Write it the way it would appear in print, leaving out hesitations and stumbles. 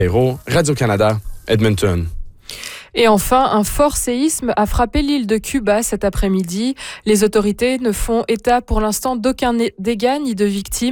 Héros, Radio-Canada, Edmonton. Et enfin, un fort séisme a frappé l'île de Cuba cet après-midi. Les autorités ne font état pour l'instant d'aucun dégât ni de victimes.